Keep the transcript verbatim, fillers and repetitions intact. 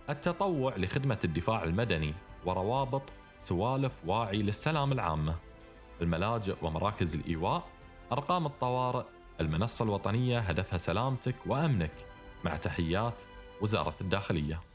التطوع لخدمة الدفاع المدني وروابط سوالف واعي للسلام العامة، الملاجئ ومراكز الإيواء، أرقام الطوارئ، المنصة الوطنية هدفها سلامتك وأمنك، مع تحيات وزارة الداخلية.